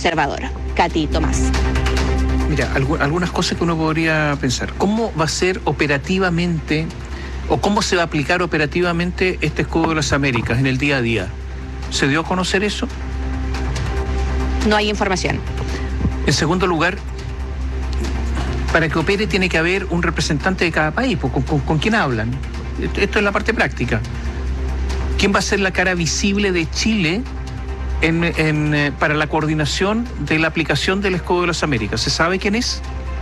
conservador. Katy Tomás. Mira, algunas cosas que uno podría pensar. ¿Cómo va a ser operativamente o cómo se va a aplicar operativamente este escudo de las Américas en el día a día? ¿Se dio a conocer eso? No hay información. En segundo lugar, para que opere tiene que haber un representante de cada país. ¿Con quién hablan? Esto es la parte práctica. ¿Quién va a ser la cara visible de Chile para la coordinación de la aplicación del escudo de las Américas? ¿Se sabe quién es?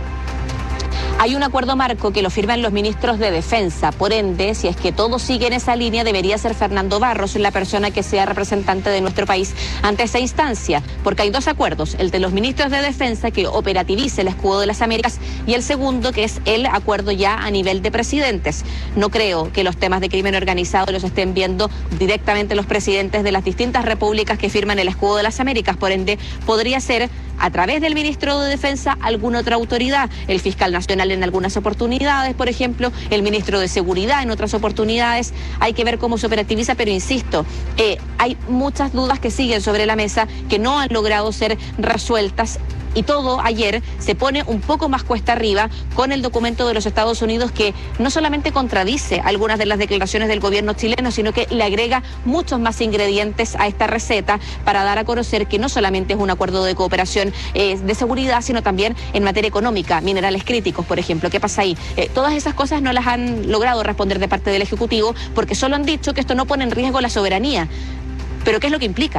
Hay un acuerdo marco que lo firman los ministros de Defensa. Por ende, si es que todo sigue en esa línea, debería ser Fernando Barros la persona que sea representante de nuestro país ante esa instancia. Porque hay dos acuerdos, el de los ministros de Defensa que operativice el escudo de las Américas y el segundo que es el acuerdo ya a nivel de presidentes. No creo que los temas de crimen organizado los estén viendo directamente los presidentes de las distintas repúblicas que firman el escudo de las Américas. Por ende, podría ser a través del ministro de Defensa alguna otra autoridad, el fiscal nacional en algunas oportunidades, por ejemplo, el ministro de Seguridad en otras oportunidades. Hay que ver cómo se operativiza, pero insisto, hay muchas dudas que siguen sobre la mesa que no han logrado ser resueltas. Y todo ayer se pone un poco más cuesta arriba con el documento de los Estados Unidos que no solamente contradice algunas de las declaraciones del gobierno chileno, sino que le agrega muchos más ingredientes a esta receta para dar a conocer que no solamente es un acuerdo de cooperación de seguridad, sino también en materia económica, minerales críticos, por ejemplo. ¿Qué pasa ahí? Todas esas cosas no las han logrado responder de parte del Ejecutivo porque solo han dicho que esto no pone en riesgo la soberanía. ¿Pero qué es lo que implica?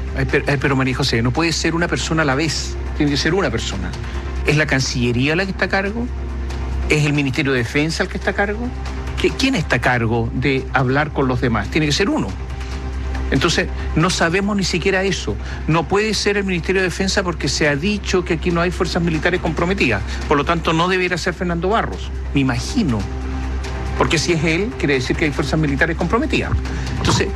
Pero María José, no puede ser una persona a la vez, tiene que ser una persona. ¿Es la Cancillería la que está a cargo? ¿Es el Ministerio de Defensa el que está a cargo? ¿Quién está a cargo de hablar con los demás? Tiene que ser uno. Entonces, no sabemos ni siquiera eso. No puede ser el Ministerio de Defensa porque se ha dicho que aquí no hay fuerzas militares comprometidas. Por lo tanto, no debiera ser Fernando Barros, me imagino. Porque si es él, quiere decir que hay fuerzas militares comprometidas. Entonces,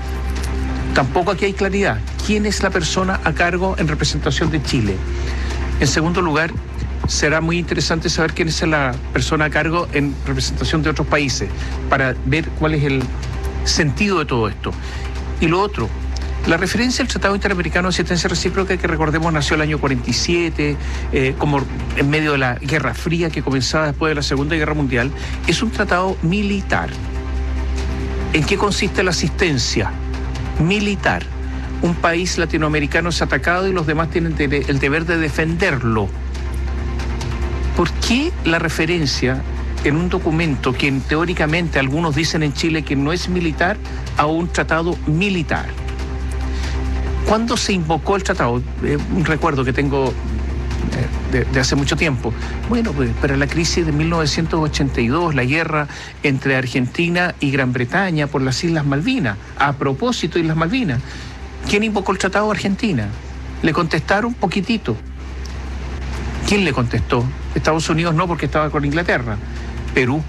tampoco aquí hay claridad. ¿Quién es la persona a cargo en representación de Chile? En segundo lugar, será muy interesante saber quién es la persona a cargo en representación de otros países para ver cuál es el sentido de todo esto. Y lo otro, la referencia al Tratado Interamericano de Asistencia Recíproca, que recordemos nació el año 47, como en medio de la Guerra Fría que comenzaba después de la Segunda Guerra Mundial, es un tratado militar. ¿En qué consiste la asistencia militar? Un país latinoamericano es atacado y los demás tienen el deber de defenderlo. ¿Por qué la referencia en un documento que teóricamente algunos dicen en Chile que no es militar a un tratado militar? ¿Cuándo se invocó el tratado? Un recuerdo que tengo de hace mucho tiempo. Bueno, pues para la crisis de 1982, la guerra entre Argentina y Gran Bretaña por las Islas Malvinas. A propósito, Islas Malvinas. ¿Quién invocó el tratado? Argentina. Le contestaron poquitito. ¿Quién le contestó? Estados Unidos no, porque estaba con Inglaterra. Perú.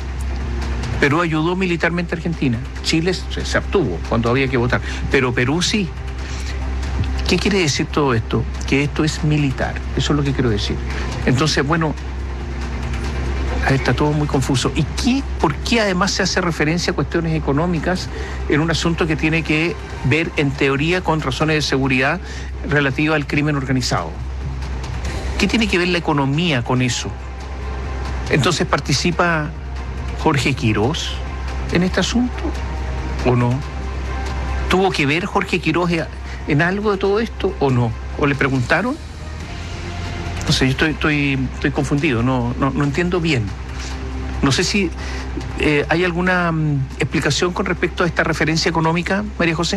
Perú ayudó militarmente a Argentina. Chile se abstuvo cuando había que votar. Pero Perú sí. ¿Qué quiere decir todo esto? Que esto es militar. Eso es lo que quiero decir. Entonces, bueno, está todo muy confuso. ¿Y por qué además se hace referencia a cuestiones económicas en un asunto que tiene que ver, en teoría, con razones de seguridad relativa al crimen organizado? ¿Qué tiene que ver la economía con eso? Entonces, ¿participa Jorge Quirós en este asunto o no? ¿Tuvo que ver Jorge Quirós en algo de todo esto o no? ¿O le preguntaron? No sé, yo estoy confundido, no entiendo bien. No sé si hay alguna explicación con respecto a esta referencia económica, María José.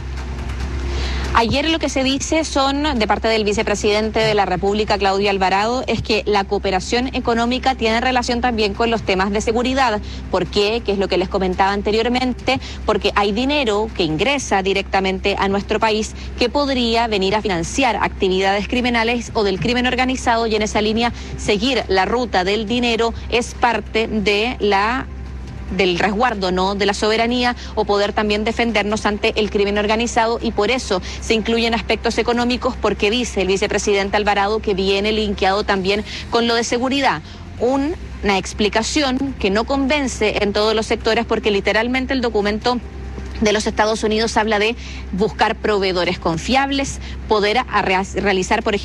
Ayer lo que se dice de parte del vicepresidente de la República, Claudio Alvarado, es que la cooperación económica tiene relación también con los temas de seguridad. ¿Por qué? Que es lo que les comentaba anteriormente, porque hay dinero que ingresa directamente a nuestro país que podría venir a financiar actividades criminales o del crimen organizado, y en esa línea seguir la ruta del dinero es parte de del resguardo, ¿no?, de la soberanía, o poder también defendernos ante el crimen organizado, y por eso se incluyen aspectos económicos, porque dice el vicepresidente Alvarado que viene linkeado también con lo de seguridad. Una explicación que no convence en todos los sectores, porque literalmente el documento de los Estados Unidos habla de buscar proveedores confiables, poder realizar, por ejemplo,